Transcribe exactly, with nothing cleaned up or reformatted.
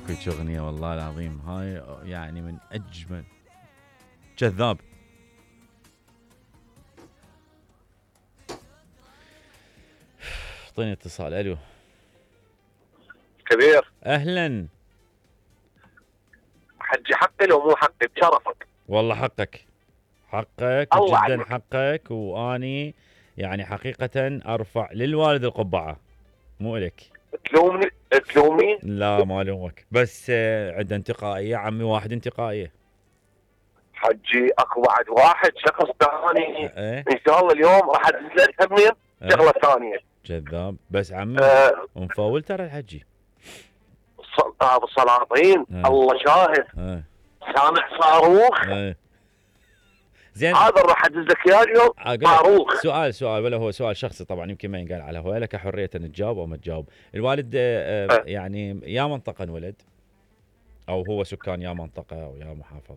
فيك اغنيه والله العظيم هاي يعني من اجمل. جذاب. اعطيني اتصال. الو كبير. اهلا. حجي حقي لو مو حقي بشرفك. والله حقك حقك الله جدا عنك. حقك، واني يعني حقيقه ارفع للوالد القبعه مو الك. تلومني تلومني. لا ما الومك، بس عند انتقائيه عمي، واحد انتقائيه. حجي اكو بعد واحد شخص ثاني ايه ان شاء الله اليوم راح ادز لك همين إيه؟ شغله ثانيه. جذاب. بس عمي أه ومفول ترى الحجي. ابو السلاطين أه. الله شاهد. ايه سامع صاروخ. ايه زين. هذا راح ادز لك اياه اليوم أقول صاروخ. سؤال سؤال ولا هو سؤال شخصي طبعا، يمكن ما ينقال على هو، لك حريه ان تجاوب او ما تجاوب. الوالد آه، آه، أه. يعني يا منطقه انولد، او هو سكان يا منطقه او يا محافظه؟